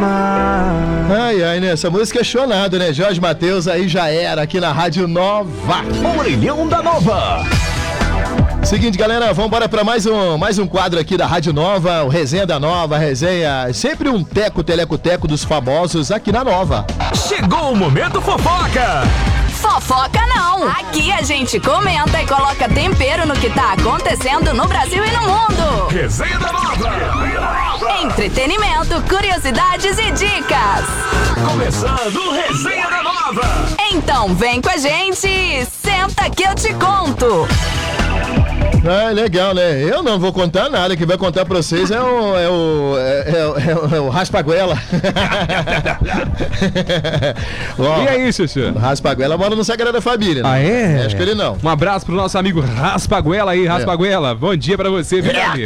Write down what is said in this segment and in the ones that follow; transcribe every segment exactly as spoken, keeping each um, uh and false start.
amar. Ai, ai, né? Essa música é chonado, né? Jorge Mateus aí já era aqui na Rádio Nova. Orelhão da Nova. Seguinte, galera, vamos embora para mais um, mais um quadro aqui da Rádio Nova, o Resenha da Nova, resenha, sempre um teco, teleco, teco dos famosos aqui na Nova. Chegou o momento fofoca. Fofoca não! Aqui a gente comenta e coloca tempero no que tá acontecendo no Brasil e no mundo. Resenha da Nova. Entretenimento, curiosidades e dicas. Começando o Resenha da Nova. Então vem com a gente e senta que eu te conto. Ah, legal, né? Eu não vou contar nada, quem vai contar pra vocês é o, é o, é, é, é o, é o Raspaguela. E aí, Xuxa? O Raspaguela mora no Sagrada Família, né? Ah, é? Acho que ele não. Um abraço pro nosso amigo Raspaguela aí, Raspaguela. É. Bom dia pra você, viu, meu amigo?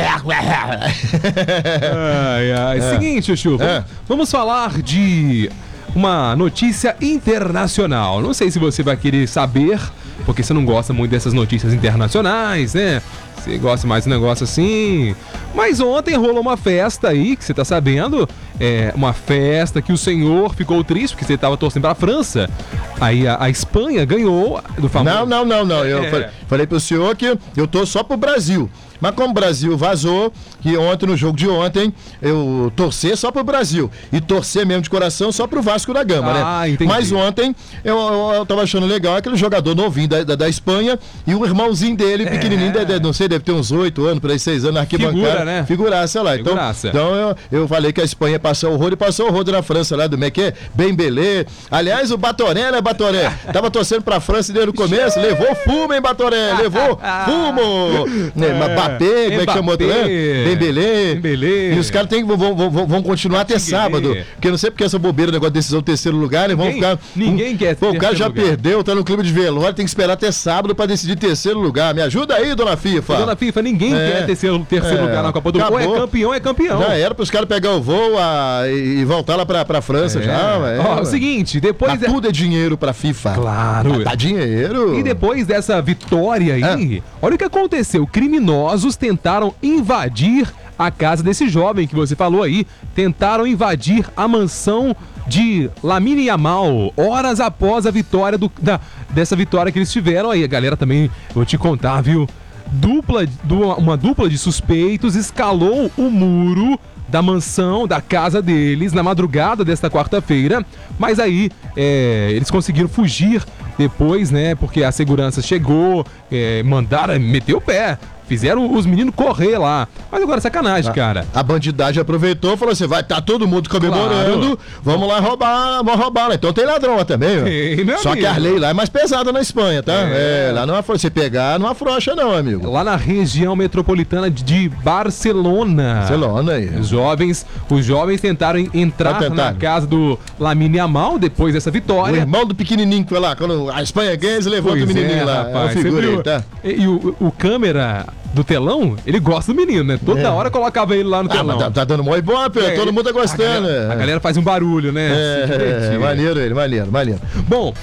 ai, ai. É. Seguinte, Xuxa, vamos, é. vamos falar de uma notícia internacional. Não sei se você vai querer saber, porque você não gosta muito dessas notícias internacionais, né? Você gosta mais de um negócio assim. Mas ontem rolou uma festa aí, que você tá sabendo. É uma festa que o senhor ficou triste, porque você tava torcendo pra França. Aí a, a Espanha ganhou do famoso... Não, não, não, não. Eu é. falei, falei pro senhor que eu tô só pro Brasil. Mas como o Brasil vazou, que ontem, no jogo de ontem, eu torcer só pro Brasil. E torcer mesmo de coração só pro Vasco da Gama, ah, né? Entendi. Mas ontem, eu, eu, eu tava achando legal aquele jogador novinho da, da, da Espanha e o irmãozinho dele, é. pequenininho, de, de, não sei, deve ter uns oito anos, por aí, seis anos, na arquibancada. Figura, né? Figuraça lá. Então, então eu, eu falei que a Espanha passou o rodo e passou o rodo na França lá, do Meque, Bembelé. Aliás, o Batoré, né, Batoré? Tava torcendo pra França desde o começo, levou fumo, hein, Batoré? Levou fumo! É. Mbappé, como é que chama outro, né? Dembélé. Dembélé. E os caras vão, vão, vão, vão continuar até sábado. Porque não sei porque essa bobeira, o negócio de decisão terceiro lugar, né? Vão ninguém, ficar. Ninguém um, quer pô, o cara já lugar. perdeu, tá no clube de velório, tem que esperar até sábado pra decidir terceiro lugar. Me ajuda aí, dona FIFA. Dona FIFA, ninguém é. quer terceiro, terceiro é. lugar na Copa do Mundo. Ou é campeão, é campeão. Já era pros caras pegar o voo a, e, e voltar lá pra, pra França é. já. É, Ó, o seguinte, depois. Tá tudo é dinheiro pra FIFA. Claro. Tá, tá dinheiro. E depois dessa vitória aí, é. olha o que aconteceu. Criminosos tentaram invadir a casa desse jovem que você falou aí. Tentaram invadir a mansão de Lamine Yamal, horas após a vitória do, da, dessa vitória que eles tiveram aí. A galera também, vou te contar, viu? Dupla, uma dupla de suspeitos escalou o muro da mansão, da casa deles, na madrugada desta quarta-feira, mas aí é, eles conseguiram fugir depois, né, porque a segurança chegou, é, mandaram, meteu o pé, fizeram os meninos correr lá. Mas agora sacanagem, a, cara. A bandidagem aproveitou e falou assim, vai tá todo mundo comemorando, claro. vamos lá roubar, vamos roubar lá. Então tem ladrão lá também, Ei, meu Só amigo. que a lei lá é mais pesada na Espanha, tá? É, é lá não é você pegar, não afrouxa não, amigo. Lá na região metropolitana de Barcelona. Barcelona aí. Os jovens, os jovens tentaram entrar na casa do Lamine Yamal depois dessa vitória. O irmão do pequenininho que foi lá, quando a Espanha ganha, eles levantam o menininho é, lá. Rapaz, é uma figura aí, tá? E, e o, o câmera do telão, ele gosta do menino, né? Toda é. hora colocava ele lá no ah, telão. Tá, tá dando mó ibope, é, todo mundo tá gostando. A galera, a galera faz um barulho, né? É, é maneiro ele, maneiro, maneiro. Bom,